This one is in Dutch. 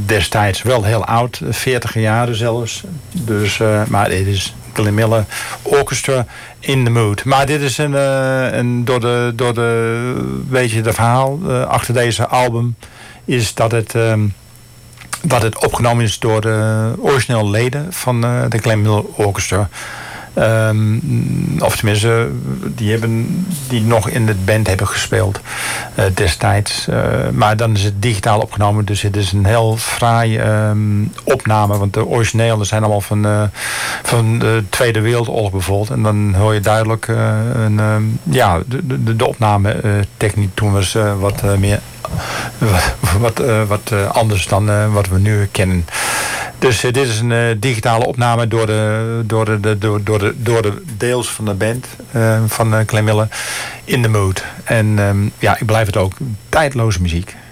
destijds wel heel oud, 40 jaren zelfs. Dus, maar dit is Glenn Miller Orchestra in the Mood. Maar dit is door de weet je, de verhaal achter deze album is dat het opgenomen is door de originele leden van de Glenn Miller Orchestra. Of tenminste, die nog in de band hebben gespeeld destijds. Maar dan is het digitaal opgenomen. Dus het is een heel fraai opname. Want de originele zijn allemaal van de Tweede Wereldoorlog bijvoorbeeld. En dan hoor je duidelijk de opnametechniek toen was wat meer wat anders dan wat we nu kennen. Dus dit is een digitale opname door de deels van de band van Glenn Miller in the Mood. En ik blijf het ook tijdloze muziek.